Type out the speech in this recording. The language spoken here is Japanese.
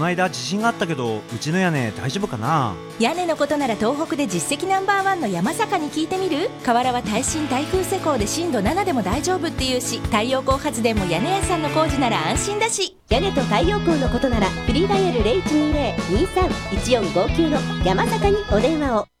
の間地震があったけど、うちの屋根大丈夫かな？ 屋根のことなら東北で実績Ｎｏ.1の山坂に聞いてみる？河原は耐震耐風施工で震度7でも大丈夫っていうし、太陽光発電も屋根屋さんの工事なら安心だし。 屋根と太陽光のことならフリーダイヤル0120-23-1459の山坂にお電話を。